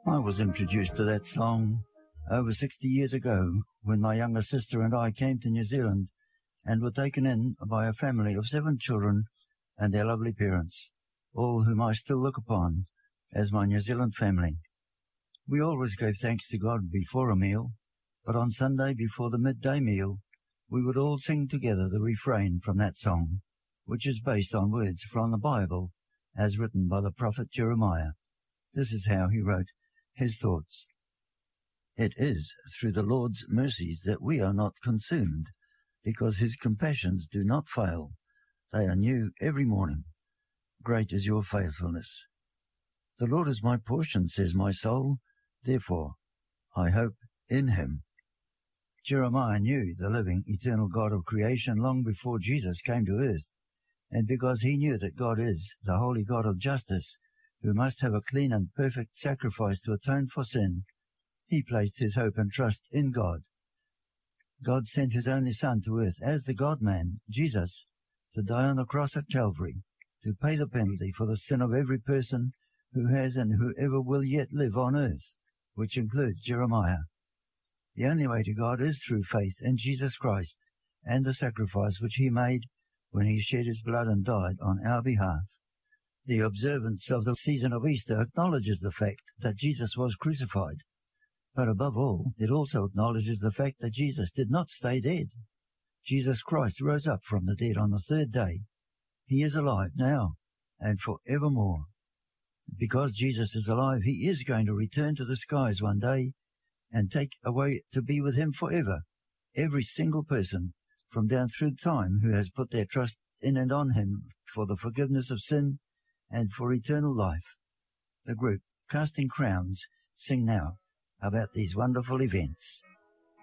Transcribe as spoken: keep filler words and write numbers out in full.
I was introduced to that song over sixty years ago when my younger sister and I came to New Zealand and were taken in by a family of seven children and their lovely parents, all whom I still look upon as my New Zealand family. We always gave thanks to God before a meal, but on Sunday before the midday meal, we would all sing together the refrain from that song, which is based on words from the Bible as written by the prophet Jeremiah. This is how he wrote his thoughts. It is through the Lord's mercies that we are not consumed, because his compassions do not fail. They are new every morning. Great is your faithfulness. The Lord is my portion, says my soul. Therefore, I hope in him. Jeremiah knew the living, eternal God of creation long before Jesus came to earth, and because he knew that God is the holy God of justice, who must have a clean and perfect sacrifice to atone for sin, he placed his hope and trust in God. God sent his only Son to earth as the God-man, Jesus, to die on the cross at Calvary, to pay the penalty for the sin of every person who has and whoever will yet live on earth, which includes Jeremiah. The only way to God is through faith in Jesus Christ and the sacrifice which he made when he shed his blood and died on our behalf. The observance of the season of Easter acknowledges the fact that Jesus was crucified, but above all, it also acknowledges the fact that Jesus did not stay dead. Jesus Christ rose up from the dead on the third day. He is alive now and forevermore. Because Jesus is alive, he is going to return to the skies one day and take away to be with him forever every single person from down through time who has put their trust in and on him for the forgiveness of sin and for eternal life. The group Casting Crowns sing now about these wonderful events.